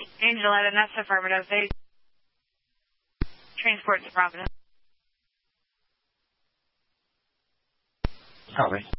Angel 11, that's affirmative. They transport to Providence. Copy.